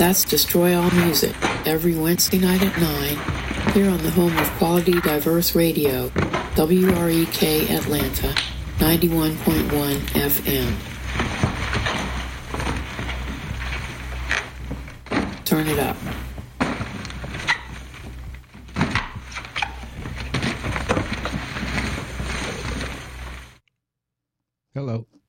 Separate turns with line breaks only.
That's Destroy All Music, every Wednesday night at 9, here on the home of Quality Diverse Radio, WREK Atlanta, 91.1 FM. Turn it up.
Hello.